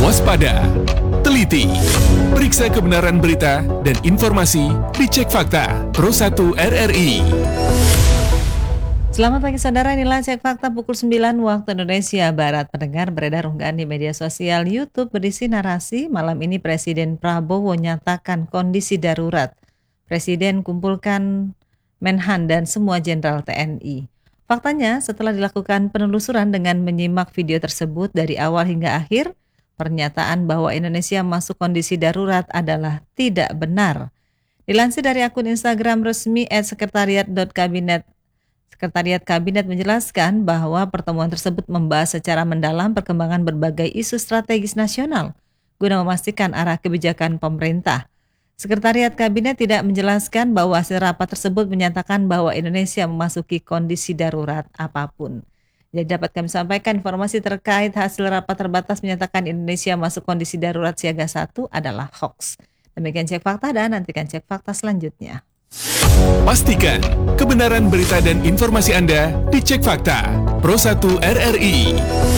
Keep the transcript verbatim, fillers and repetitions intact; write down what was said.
Waspada, teliti, periksa kebenaran berita dan informasi di Cek Fakta Pro satu R R I. Selamat pagi saudara, inilah Cek Fakta pukul sembilan waktu Indonesia Barat. Pendengar, beredar unggahan di media sosial YouTube berisi narasi malam ini Presiden Prabowo nyatakan kondisi darurat. Presiden kumpulkan Menhan dan semua jenderal T N I. Faktanya, setelah dilakukan penelusuran dengan menyimak video tersebut dari awal hingga akhir, pernyataan bahwa Indonesia masuk kondisi darurat adalah tidak benar. Dilansir dari akun Instagram resmi et sekretariat dot kabinet, Sekretariat Kabinet menjelaskan bahwa pertemuan tersebut membahas secara mendalam perkembangan berbagai isu strategis nasional guna memastikan arah kebijakan pemerintah. Sekretariat Kabinet tidak menjelaskan bahwa hasil rapat tersebut menyatakan bahwa Indonesia memasuki kondisi darurat apapun. Jadi dapat kami sampaikan informasi terkait hasil rapat terbatas menyatakan Indonesia masuk kondisi darurat siaga satu adalah hoax. Demikian Cek Fakta dan nantikan Cek Fakta selanjutnya. Pastikan kebenaran berita dan informasi Anda di Cek Fakta Pro satu R R I.